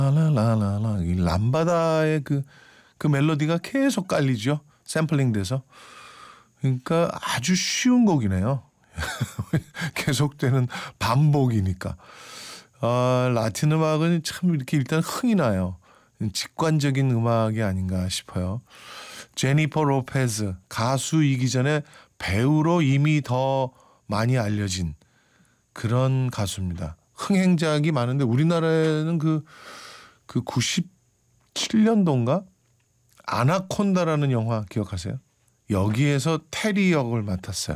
라라라라라 이 람바다의 그 멜로디가 계속 깔리죠. 샘플링돼서. 그러니까 아주 쉬운 곡이네요. 계속되는 반복이니까. 라틴 음악은 참 이렇게 일단 흥이 나요. 직관적인 음악이 아닌가 싶어요. 제니퍼 로페즈 가수이기 전에 배우로 이미 더 많이 알려진 그런 가수입니다. 흥행작이 많은데 우리나라에는 그 97년도인가 아나콘다라는 영화 기억하세요? 여기에서 테리 역을 맡았어요.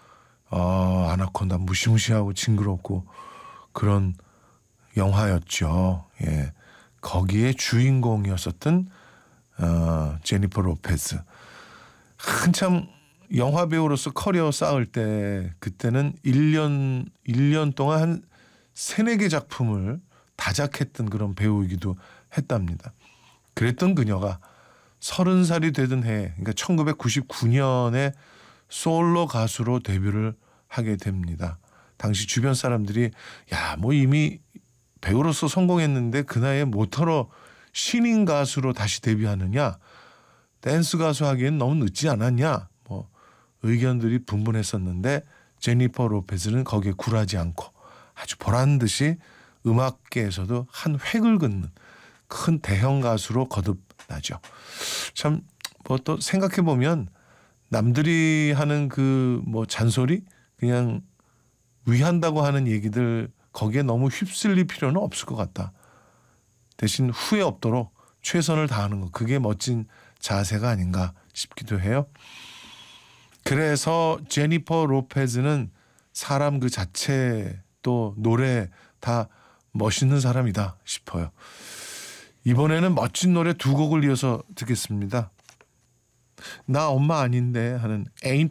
아나콘다 무시무시하고 징그럽고 그런 영화였죠. 예, 거기에 주인공이었었던 제니퍼 로페즈. 한참 영화 배우로서 커리어 쌓을 때 그때는 1년 동안 한 3-4개 작품을 다작했던 그런 배우이기도 했답니다. 그랬던 그녀가 30살이 되던 해, 그러니까 1999년에 솔로 가수로 데뷔를 하게 됩니다. 당시 주변 사람들이 뭐 이미 배우로서 성공했는데 그 나이에 뭐터러 신인 가수로 다시 데뷔하느냐, 댄스 가수 하기엔 너무 늦지 않았냐, 뭐 의견들이 분분했었는데 제니퍼 로페즈는 거기에 굴하지 않고 아주 보란듯이 음악계에서도 한 획을 긋는 큰 대형 가수로 거듭나죠. 참 뭐 또 생각해 보면 남들이 하는 그 뭐 잔소리 그냥 위한다고 하는 얘기들 거기에 너무 휩쓸릴 필요는 없을 것 같다. 대신 후회 없도록 최선을 다하는 것, 그게 멋진 자세가 아닌가 싶기도 해요. 그래서 제니퍼 로페즈는 사람 그 자체 또 노래 다 멋있는 사람이다 싶어요. 이번에는 멋진 노래 2곡을 이어서 듣겠습니다. 나 엄마 아닌데 하는 Ain't